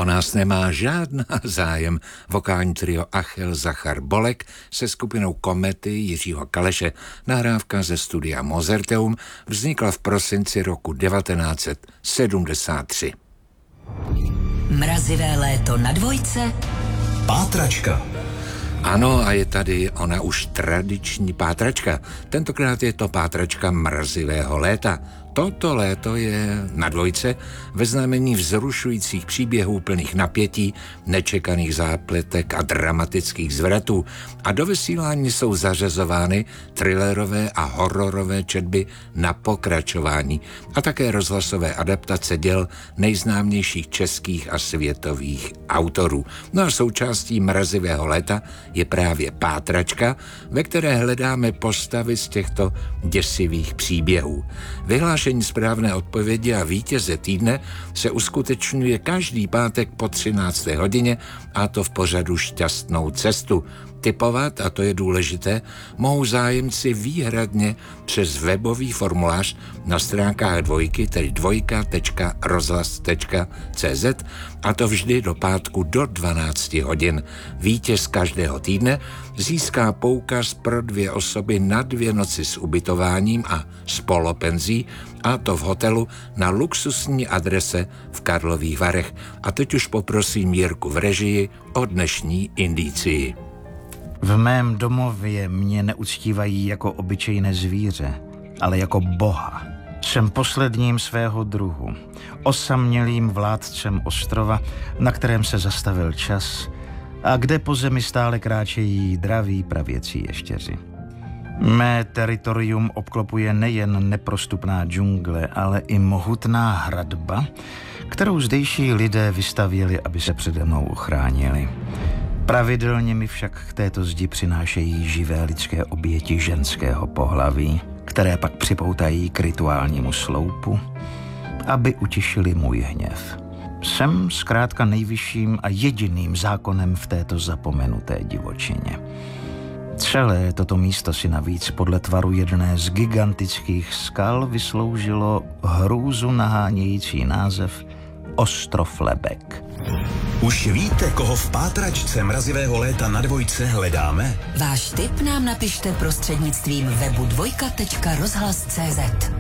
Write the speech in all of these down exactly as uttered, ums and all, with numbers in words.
O nás nemá žádná zájem vokální trio Achel Zachar Bolek se skupinou Komety Jiřího Kaleše. Nahrávka ze studia Mozarteum vznikla v prosinci roku devatenáct set sedmdesát tři. Mrazivé léto na dvojce. Pátračka. Ano, a je tady ona už tradiční pátračka. Tentokrát je to pátračka mrazivého léta. Toto léto je na dvojce ve znamení vzrušujících příběhů plných napětí, nečekaných zápletek a dramatických zvratů. A do vysílání jsou zařazovány thrillerové a hororové četby na pokračování a také rozhlasové adaptace děl nejznámějších českých a světových autorů. No a součástí mrazivého léta je právě pátračka, ve které hledáme postavy z těchto děsivých příběhů. Vyhlášení správné odpovědi a vítěze týdne se uskutečňuje každý pátek po třinácté hodině, a to v pořadu Šťastnou cestu. Tipovat, a to je důležité, mohou zájemci výhradně přes webový formulář na stránkách dvojky, tedy dvojka tečka rozhlas tečka cé zet, a to vždy do pátku do dvanácti hodin. Vítěz každého týdne získá poukaz pro dvě osoby na dvě noci s ubytováním a spolopenzí, a to v hotelu na luxusní adrese v Karlových Varech. A teď už poprosím Jirku v režii o dnešní indicii. V mém domově mě neuctívají jako obyčejné zvíře, ale jako boha. Jsem posledním svého druhu, osamělým vládcem ostrova, na kterém se zastavil čas a kde po zemi stále kráčejí draví pravěcí ještěři. Mé teritorium obklopuje nejen neprostupná džungle, ale i mohutná hradba, kterou zdejší lidé vystavěli, aby se přede mnou uchránili. Pravidelně mi však k této zdi přinášejí živé lidské oběti ženského pohlaví, které pak připoutají k rituálnímu sloupu, aby utišili můj hněv. Jsem zkrátka nejvyšším a jediným zákonem v této zapomenuté divočině. Celé toto místo si navíc podle tvaru jedné z gigantických skal vysloužilo hrůzu nahánějící název Ostrov Lebek. Už víte, koho v pátračce mrazivého léta na dvojce hledáme? Váš tip nám napište prostřednictvím webu dvojka tečka rozhlas tečka cé zet.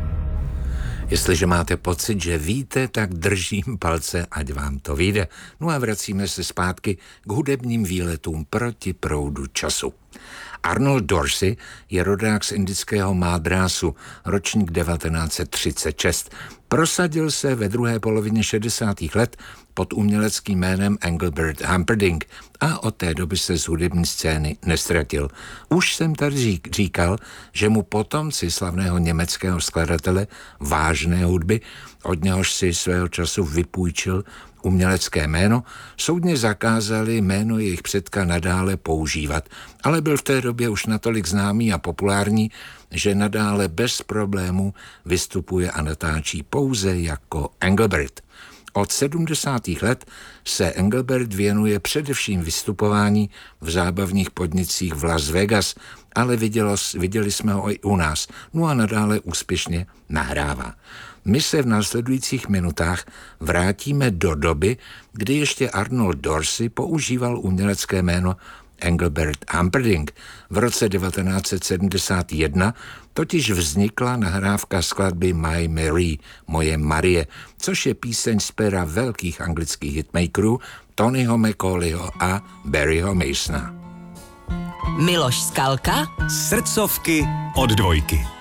Jestliže máte pocit, že víte, tak držím palce, ať vám to vyjde. No a vracíme se zpátky k hudebním výletům proti proudu času. Arnold Dorsey je rodák z indického Mádrásu, ročník devatenáct set třicet šest. Prosadil se ve druhé polovině šedesátých let pod uměleckým jménem Engelbert Humperdinck a od té doby se z hudební scény nestratil. Už jsem tady říkal, že mu potomci slavného německého skladatele vážné hudby, od něhož si svého času vypůjčil umělecké jméno, soudně zakázali jméno jejich předka nadále používat, ale byl v té době už natolik známý a populární, že nadále bez problémů vystupuje a natáčí pouze jako Engelbert. Od sedmdesátých let se Engelbert věnuje především vystupování v zábavních podnicích v Las Vegas, ale vidělo, viděli jsme ho i u nás, no a nadále úspěšně nahrává. My se v následujících minutách vrátíme do doby, kdy ještě Arnold Dorsey používal umělecké jméno Engelbert Humperdinck. V roce devatenáct set sedmdesát jedna totiž vznikla nahrávka skladby My Mary, Moje Marie, což je píseň z pera velkých anglických hitmakerů Tonyho McCauleyho a Barryho Masona. Miloš Skalka. Srdcovky od dvojky.